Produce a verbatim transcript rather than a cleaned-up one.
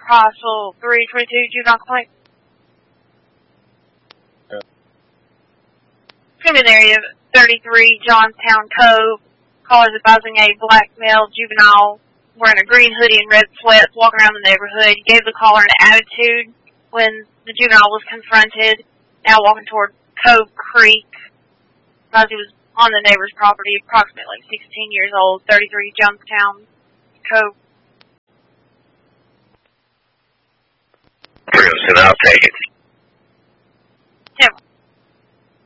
Parcel three twenty-two, juvenile complaint. Yeah. It's going to be in the area of thirty-three Johnstown Cove. Caller's advising a black male juvenile wearing a green hoodie and red sweats walking around the neighborhood. He gave the caller an attitude when the juvenile was confronted, now walking toward Cove Creek. As he was on the neighbor's property, approximately sixteen years old, thirty-three Johnstown Cove. three oh seven, I'll take it. Tim.